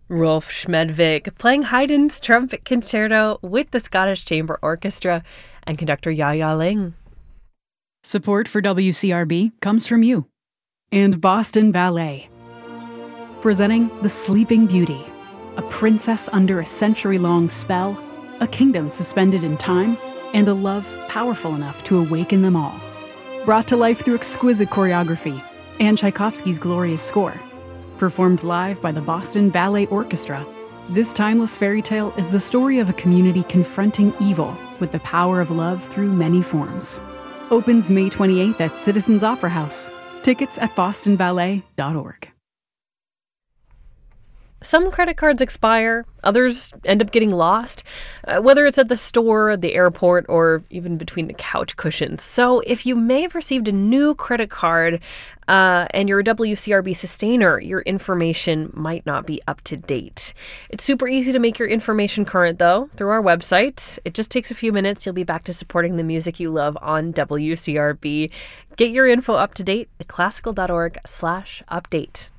Rolf Schmedvig playing Haydn's Trumpet Concerto with the Scottish Chamber Orchestra and conductor Ya Ling. Support for WCRB comes from you and Boston Ballet. Presenting The Sleeping Beauty, a princess under a century-long spell, a kingdom suspended in time, and a love powerful enough to awaken them all. Brought to life through exquisite choreography and Tchaikovsky's glorious score. Performed live by the Boston Ballet Orchestra, this timeless fairy tale is the story of a community confronting evil with the power of love through many forms. Opens May 28th at Citizens Opera House. Tickets at bostonballet.org. Some credit cards expire, others end up getting lost, whether it's at the store, the airport, or even between the couch cushions. So if you may have received a new credit card and you're a WCRB sustainer, your information might not be up to date. It's super easy to make your information current, though, through our website. It just takes a few minutes. You'll be back to supporting the music you love on WCRB. Get your info up to date at classical.org/update.